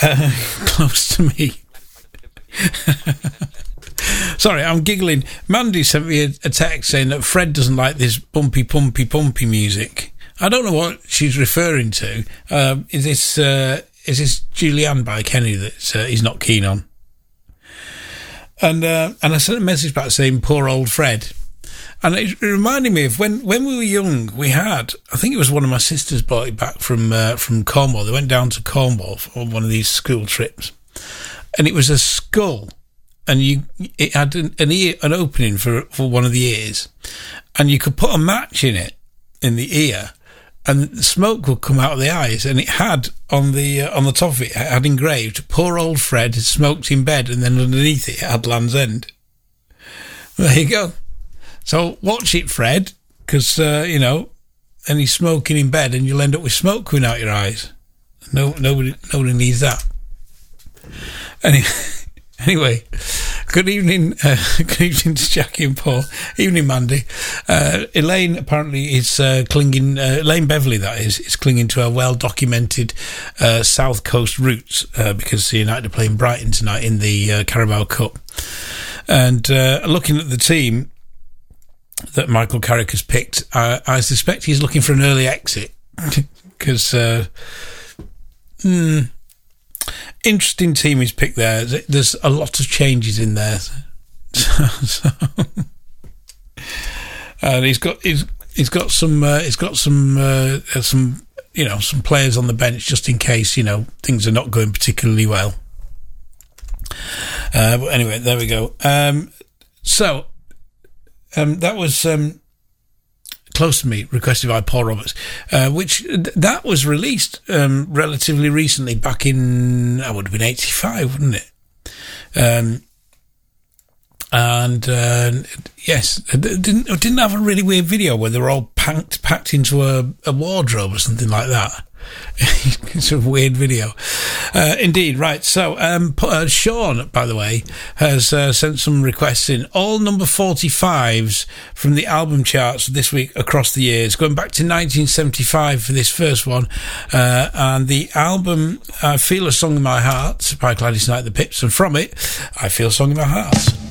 close to me. Sorry, I'm giggling. Mandy sent me a text saying that Fred doesn't like this bumpy, pumpy, pumpy music. I don't know what she's referring to. Is this Julianne by Kenny that he's not keen on? And I sent a message back saying, poor old Fred. And it reminded me of when we were young, we had, I think it was one of my sisters brought it back from Cornwall. They went down to Cornwall for one of these school trips. And it was a skull. And it had an opening for one of the ears. And you could put a match in it, in the ear, and the smoke would come out of the eyes. And it had, on the top of it had engraved, poor old Fred smoked in bed, and then underneath it had Land's End. There you go. So watch it, Fred, because, and he's smoking in bed and you'll end up with smoke coming out your eyes. Nobody needs that. Anyway, good evening to Jackie and Paul. Evening, Mandy. Elaine apparently is clinging, Elaine Beverley that is clinging to her well-documented South Coast roots because United are playing Brighton tonight in the Carabao Cup. And looking at the team that Michael Carrick has picked, I suspect he's looking for an early exit because interesting team he's picked there. There's a lot of changes in there, and he's got some players on the bench just in case things are not going particularly well. But anyway, there we go. That was Close to Me, requested by Paul Roberts, which that was released relatively recently, back in, I would have been 85, wouldn't it? Yes, it didn't have a really weird video where they were all packed into a wardrobe or something like that. It's a weird video. Indeed, right. So, Sean, by the way, has sent some requests in. All number 45s from the album charts this week across the years, going back to 1975 for this first one. And the album, I Feel a Song in My Heart by Gladys Knight, The Pips, and from it, I Feel a Song in My Heart.